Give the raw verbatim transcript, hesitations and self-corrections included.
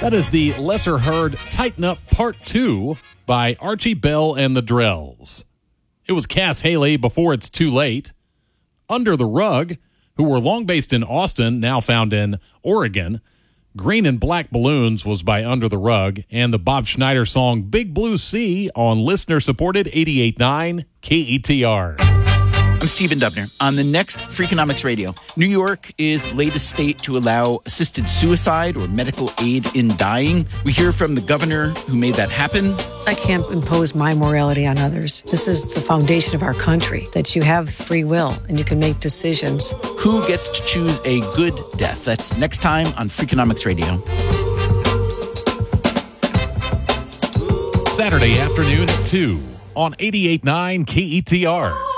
That is the lesser heard Tighten Up Part two by Archie Bell and the Drells. It was Cass Haley before It's Too Late. Under the Rug, who were long based in Austin, now found in Oregon. Green and Black Balloons was by Under the Rug, and the Bob Schneider song Big Blue Sea on listener-supported eighty-eight point nine K E T R. I'm Stephen Dubner. On the next Freakonomics Radio, New York is latest state to allow assisted suicide or medical aid in dying. We hear from the governor who made that happen. I can't impose my morality on others. This is the foundation of our country, that you have free will and you can make decisions. Who gets to choose a good death? That's next time on Freakonomics Radio. Saturday afternoon at two on eighty-eight point nine K E T R.